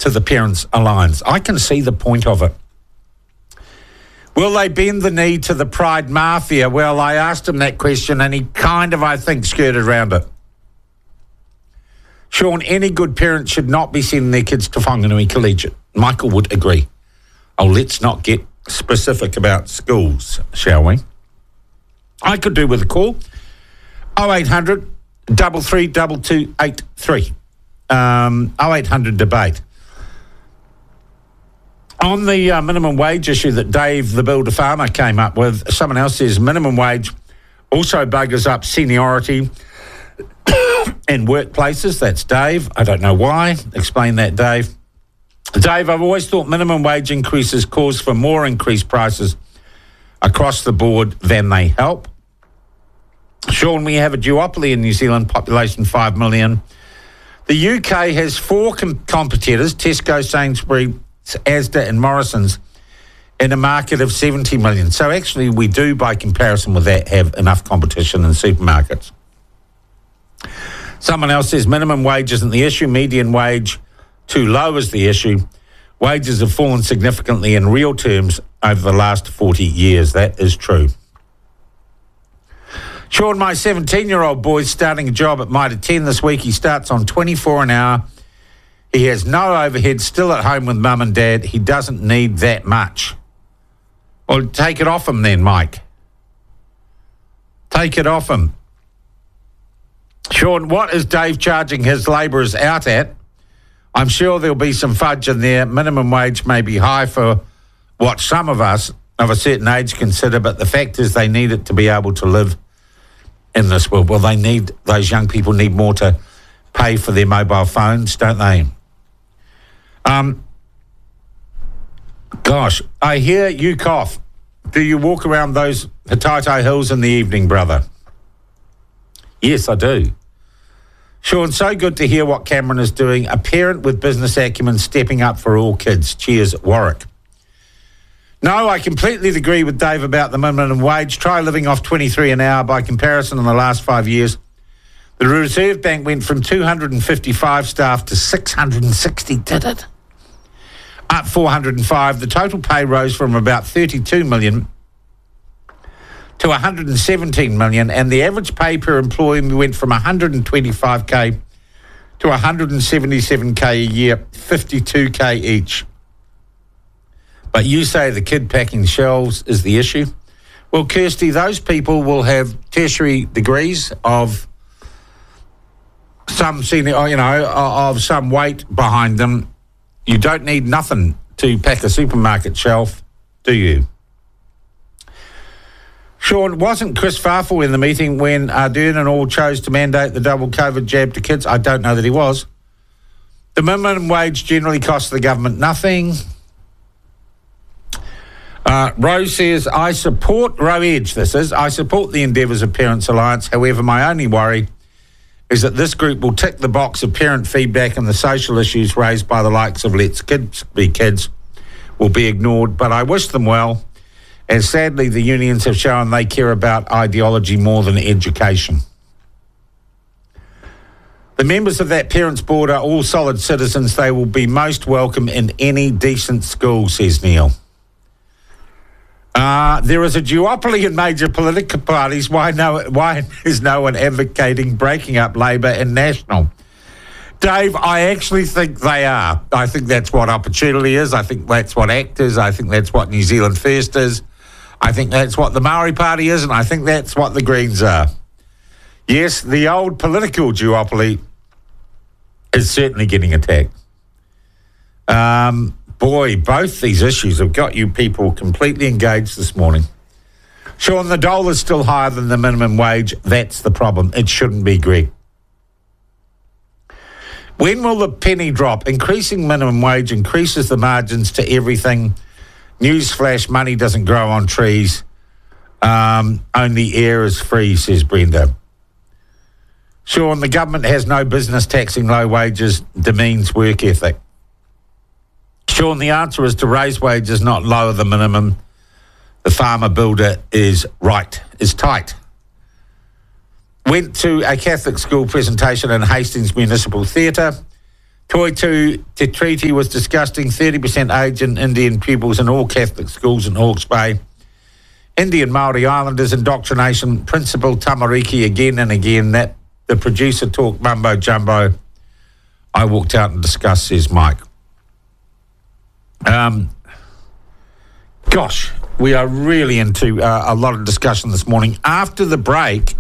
to the Parents Alliance. I can see the point of it. Will they bend the knee to the Pride Mafia? Well, I asked him that question and he kind of, I think, skirted around it. Sean, any good parent should not be sending their kids to Whanganui Collegiate. Michael would agree. Oh, let's not get specific about schools, shall we? I could do with a call. 0800 33 2283. 0800 debate. On the minimum wage issue that Dave, the builder farmer, came up with, someone else says minimum wage also buggers up seniority in workplaces. That's Dave. I don't know why. Explain that, Dave. Dave, I've always thought minimum wage increases cause for more increased prices across the board than they help. Sean, we have a duopoly in New Zealand, population 5 million. The UK has 4 competitors, Tesco, Sainsbury's, Asda and Morrison's, in a market of 70 million. So actually we do, by comparison with that, have enough competition in supermarkets. Someone else says minimum wage isn't the issue, median wage too low is the issue. Wages have fallen significantly in real terms over the last 40 years. That is true. Sean, my 17-year-old boy's starting a job at Mitre 10 this week. He starts on $24 an hour. He has no overhead, still at home with mum and dad. He doesn't need that much. Well, take it off him then, Mike. Take it off him. Sean, what is Dave charging his labourers out at? I'm sure there'll be some fudge in there. Minimum wage may be high for what some of us of a certain age consider, but the fact is they need it to be able to live in this world. Well, those young people need more to pay for their mobile phones, don't they? Gosh, I hear you cough. Do you walk around those Hataito Hills in the evening, brother? Yes, I do. Sean, so good to hear what Cameron is doing. A parent with business acumen stepping up for all kids. Cheers, Warwick. No, I completely agree with Dave about the minimum wage. Try living off 23 an hour. By comparison, in the last 5 years, the Reserve Bank went from 255 staff to 660, did it? Up 405. The total pay rose from about 32 million to 117 million, and the average pay per employee went from 125k to 177k a year, 52k each. But you say the kid packing shelves is the issue. Well, Kirsty, those people will have tertiary degrees of some senior, of some weight behind them. You don't need nothing to pack a supermarket shelf, do you? Sean, wasn't Chris Farfel in the meeting when Ardern and all chose to mandate the double COVID jab to kids? I don't know that he was. The minimum wage generally costs the government nothing. Rose says, I support the endeavours of Parents Alliance. However, my only worry is that this group will tick the box of parent feedback and the social issues raised by the likes of Let's Kids Be Kids will be ignored. But I wish them well, as sadly the unions have shown they care about ideology more than education. The members of that parents' board are all solid citizens. They will be most welcome in any decent school, says Neil. There is a duopoly in major political parties. Why is no one advocating breaking up Labor and National? Dave, I actually think they are. I think that's what Opportunity is. I think that's what ACT is. I think that's what New Zealand First is. I think that's what the Maori Party is, and I think that's what the Greens are. Yes, the old political duopoly is certainly getting attacked. Boy, both these issues have got you people completely engaged this morning. Sean, the dole is still higher than the minimum wage. That's the problem. It shouldn't be, Greg. When will the penny drop? Increasing minimum wage increases the margins to everything. Newsflash, money doesn't grow on trees. Only air is free, says Brenda. Sean, the government has no business taxing low wages, demeans work ethic. Sean, the answer is to raise wages, not lower the minimum. The farmer builder is tight. Went to a Catholic school presentation in Hastings Municipal Theatre. Toitu Te Treaty was discussing 30% age in Indian pupils in all Catholic schools in Hawke's Bay. Indian Māori Islanders indoctrination principal Tamariki again and again. That the producer talked mumbo jumbo. I walked out and discussed, says Mike. Gosh, we are really into a lot of discussion this morning. After the break,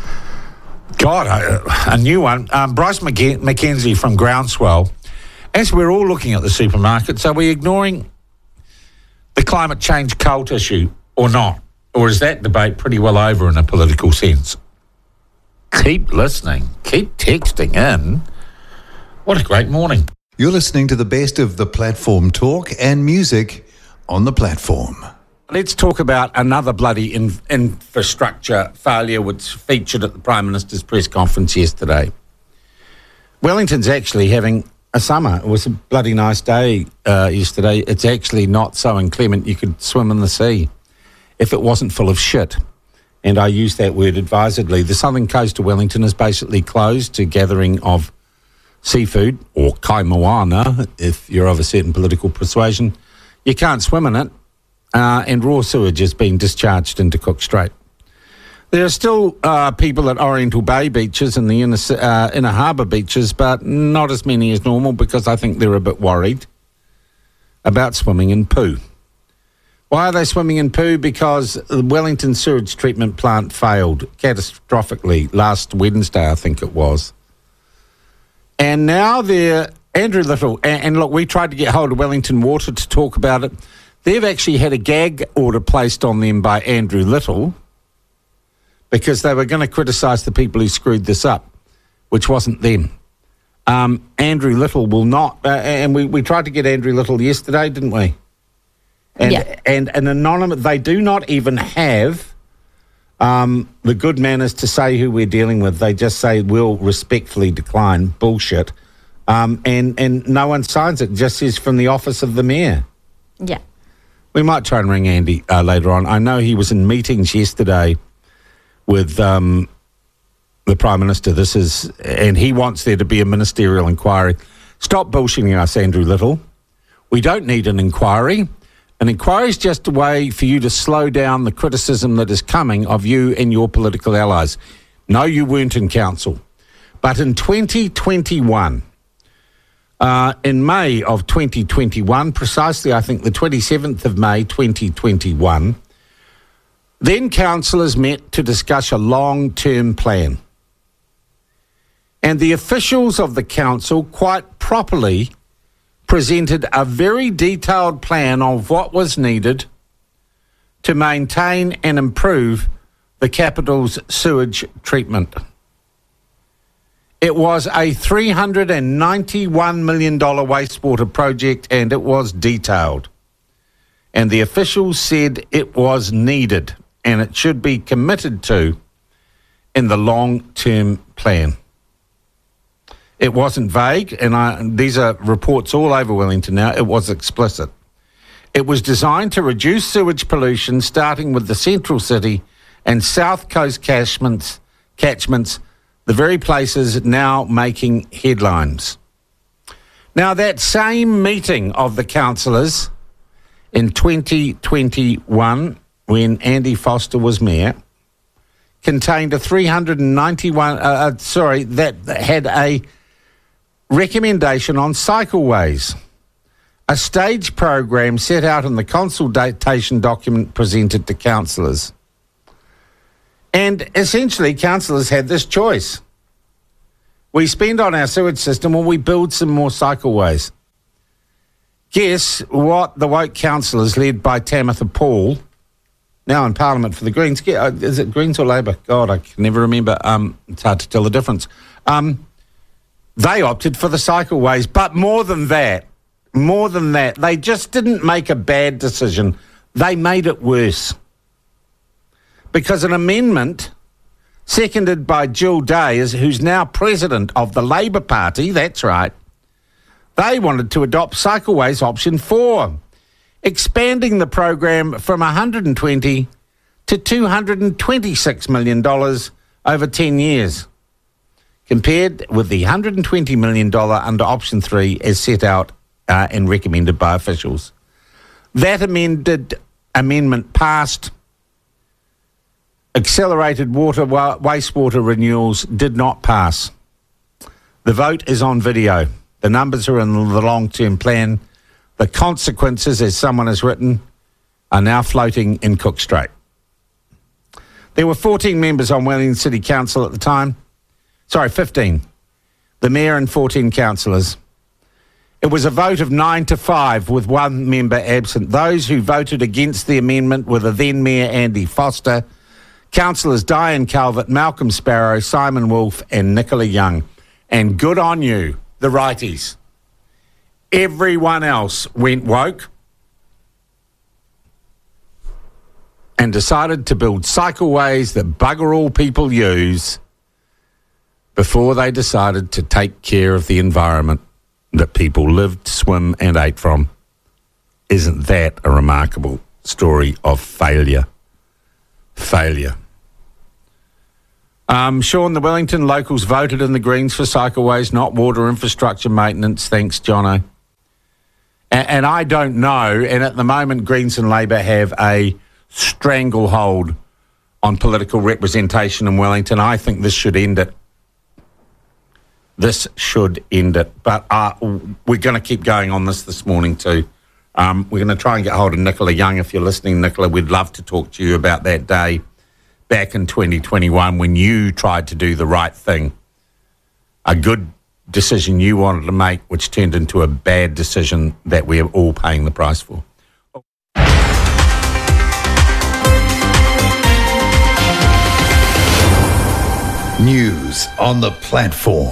a new one. Bryce McKenzie from Groundswell. As we're all looking at the supermarkets, are we ignoring the climate change cult issue or not? Or is that debate pretty well over in a political sense? Keep listening. Keep texting in. What a great morning. You're listening to the best of the platform talk and music on the platform. Let's talk about another bloody infrastructure failure which featured at the Prime Minister's press conference yesterday. Wellington's actually having a summer. It was a bloody nice day yesterday. It's actually not so inclement you could swim in the sea if it wasn't full of shit. And I use that word advisedly. The southern coast of Wellington is basically closed to gathering of seafood, or kaimoana, if you're of a certain political persuasion. You can't swim in it, and raw sewage is being discharged into Cook Strait. There are still people at Oriental Bay beaches and the inner harbour beaches, but not as many as normal because I think they're a bit worried about swimming in poo. Why are they swimming in poo? Because the Wellington sewage treatment plant failed catastrophically last Wednesday, I think it was. And now Andrew Little, and look, we tried to get hold of Wellington Water to talk about it. They've actually had a gag order placed on them by Andrew Little because they were going to criticise the people who screwed this up, which wasn't them. Andrew Little will not, and we tried to get Andrew Little yesterday, didn't we? And, yeah. And an anonymous, they do not even have the good manners to say who we're dealing with. They just say, we'll respectfully decline. Bullshit. And no one signs it. It just says from the office of the mayor. Yeah. We might try and ring Andy later on. I know he was in meetings yesterday with the Prime Minister. And he wants there to be a ministerial inquiry. Stop bullshitting us, Andrew Little. We don't need an inquiry. An inquiry is just a way for you to slow down the criticism that is coming of you and your political allies. No, you weren't in council. But in 2021, in May of 2021, precisely I think the 27th of May 2021, then councillors met to discuss a long-term plan. And the officials of the council quite properly presented a very detailed plan of what was needed to maintain and improve the capital's sewage treatment. It was a $391 million wastewater project, and it was detailed. And the officials said it was needed and it should be committed to in the long-term plan. It wasn't vague, and these are reports all over Wellington now. It was explicit. It was designed to reduce sewage pollution, starting with the central city and south coast catchments, the very places now making headlines. Now, that same meeting of the councillors in 2021, when Andy Foster was mayor, contained a that had a recommendation on cycleways, a stage program set out in the consultation document presented to councillors. And essentially, councillors had this choice. We spend on our sewage system or we build some more cycleways. Guess what the woke councillors led by Tamitha Paul, now in Parliament for the Greens, is it Greens or Labour? God, I can never remember. It's hard to tell the difference. They opted for the cycleways, but more than that, they just didn't make a bad decision. They made it worse. Because an amendment seconded by Jill Day, who's now president of the Labour Party, that's right, they wanted to adopt cycleways option 4, expanding the program from $120 to $226 million over 10 years. compared with the $120 million under Option 3 as set out and recommended by officials. That amendment passed. Accelerated wastewater renewals did not pass. The vote is on video. The numbers are in the long-term plan. The consequences, as someone has written, are now floating in Cook Strait. There were 14 members on Wellington City Council at the time. 15. The Mayor and 14 councillors. It was a vote of 9-5 with one member absent. Those who voted against the amendment were the then Mayor Andy Foster, Councillors Diane Calvert, Malcolm Sparrow, Simon Wolfe and Nicola Young. And good on you, the righties. Everyone else went woke and decided to build cycleways that bugger all people use before they decided to take care of the environment that people lived, swim and ate from. Isn't that a remarkable story of failure? Sean, the Wellington locals voted in the Greens for cycleways, not water infrastructure maintenance. Thanks, Jono. And I don't know, and at the moment Greens and Labour have a stranglehold on political representation in Wellington. I think this should end it. But we're going to keep going on this morning too. We're going to try and get hold of Nicola Young. If you're listening, Nicola, we'd love to talk to you about that day back in 2021 when you tried to do the right thing. A good decision you wanted to make, which turned into a bad decision that we're all paying the price for. News on the platform.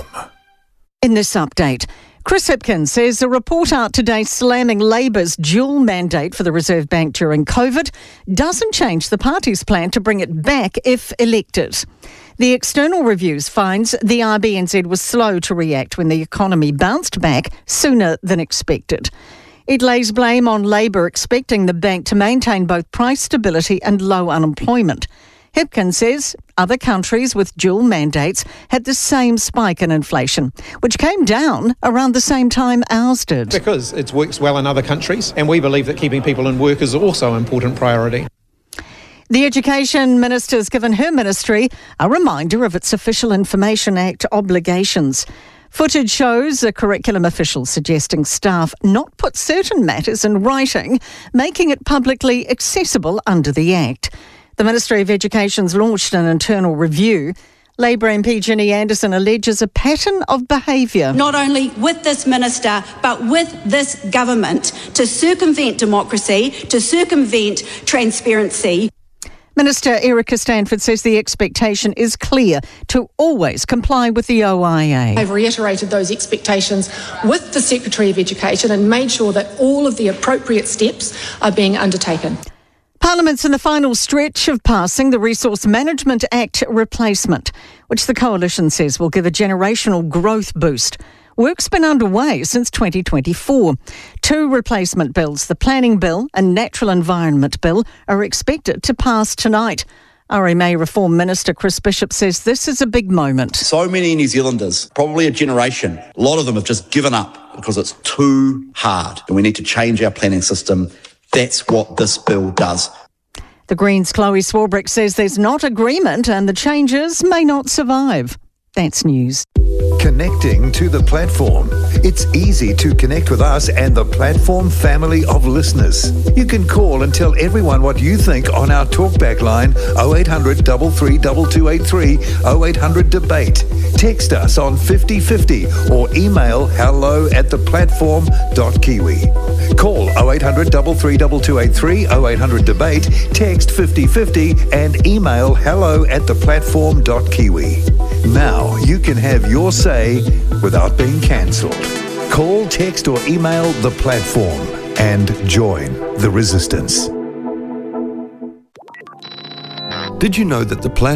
In this update, Chris Hipkins says a report out today slamming Labour's dual mandate for the Reserve Bank during COVID doesn't change the party's plan to bring it back if elected. The external reviews finds the RBNZ was slow to react when the economy bounced back sooner than expected. It lays blame on Labour expecting the bank to maintain both price stability and low unemployment. Hipkins says other countries with dual mandates had the same spike in inflation, which came down around the same time ours did. Because it works well in other countries, and we believe that keeping people in work is also an important priority. The Education Minister has given her ministry a reminder of its Official Information Act obligations. Footage shows a curriculum official suggesting staff not put certain matters in writing, making it publicly accessible under the Act. The Ministry of Education's launched an internal review. Labour MP Ginny Anderson alleges a pattern of behaviour. Not only with this minister, but with this government to circumvent democracy, to circumvent transparency. Minister Erica Stanford says the expectation is clear to always comply with the OIA. I've reiterated those expectations with the Secretary of Education and made sure that all of the appropriate steps are being undertaken. Parliament's in the final stretch of passing the Resource Management Act replacement, which the Coalition says will give a generational growth boost. Work's been underway since 2024. Two replacement bills, the Planning Bill and Natural Environment Bill, are expected to pass tonight. RMA Reform Minister Chris Bishop says this is a big moment. So many New Zealanders, probably a generation, a lot of them have just given up because it's too hard and we need to change our planning system. That's what this bill does. The Greens' Chloe Swarbrick says there's not agreement and the changes may not survive. That's news. Connecting to the platform. It's easy to connect with us and the platform family of listeners. You can call and tell everyone what you think on our talkback line 0800 332283 0800 debate. Text us on 5050 or email hello@theplatform.kiwi. Call 0800 332283 0800 debate, text 5050 and email hello@theplatform.kiwi. Now you can have your say without being cancelled. Call, text or email the platform and join the resistance. Did you know that the platform